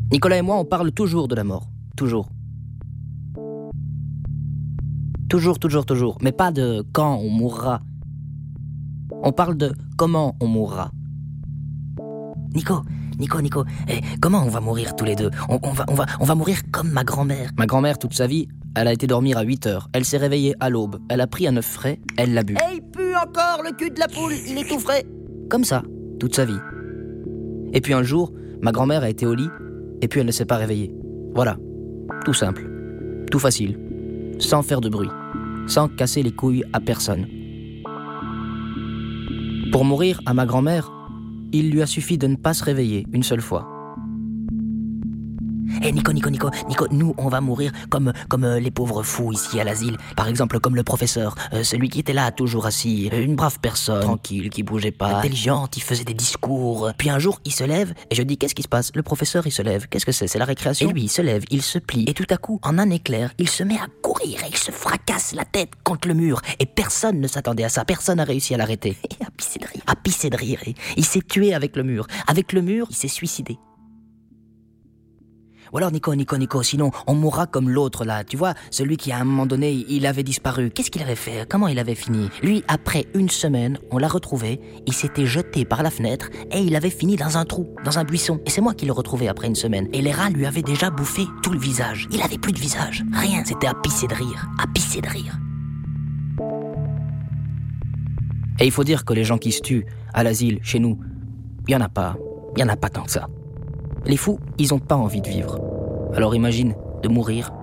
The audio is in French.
Nicolas et moi, on parle toujours de la mort. Toujours. Toujours. Mais pas de quand on mourra. On parle de comment on mourra. Nico, comment on va mourir tous les deux ? On va mourir comme ma grand-mère. Ma grand-mère, toute sa vie, elle a été dormir à 8h. Elle s'est réveillée à l'aube. Elle a pris un œuf frais, elle l'a bu. Et il pue encore le cul de la poule, il est tout frais. Comme ça, toute sa vie. Et puis un jour, ma grand-mère a été au lit, et puis elle ne s'est pas réveillée. Voilà, tout simple, tout facile, sans faire de bruit, sans casser les couilles à personne. Pour mourir à ma grand-mère, il lui a suffi de ne pas se réveiller une seule fois. Nico, nous, on va mourir comme les pauvres fous ici à l'asile. Par exemple, comme le professeur, celui qui était là, toujours assis, une brave personne, tranquille, qui bougeait pas, intelligente, il faisait des discours. Puis un jour, il se lève, et je dis, qu'est-ce qui se passe ? Le professeur, il se lève, qu'est-ce que c'est ? C'est la récréation ? Et lui, il se lève, il se plie, et tout à coup, en un éclair, il se met à courir, et il se fracasse la tête contre le mur. Et personne ne s'attendait à ça, personne n'a réussi à l'arrêter. Et à pisser de rire, et il s'est tué avec le mur. Avec le mur, il s'est suicidé. Ou alors Nico, sinon on mourra comme l'autre là, tu vois, celui qui à un moment donné, il avait disparu. Qu'est-ce qu'il avait fait ? Comment il avait fini ? Lui, après une semaine, on l'a retrouvé, il s'était jeté par la fenêtre et il avait fini dans un trou, dans un buisson. Et c'est moi qui l'ai retrouvé après une semaine. Et les rats lui avaient déjà bouffé tout le visage. Il avait plus de visage, rien, c'était à pisser de rire. Et il faut dire que les gens qui se tuent à l'asile, chez nous, il y en a pas tant que ça. Les fous, ils ont pas envie de vivre. Alors imagine de mourir